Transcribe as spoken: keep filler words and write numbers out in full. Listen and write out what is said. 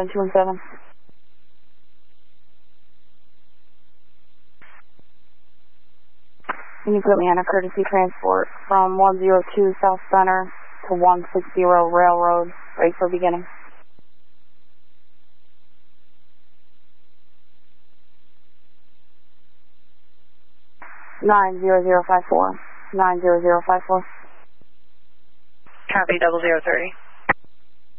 two one seven. Can you put me on a courtesy transport from one zero two South Center to one sixty Railroad, ready for beginning? nine zero zero five four. nine zero zero five four. Copy, double zero thirty.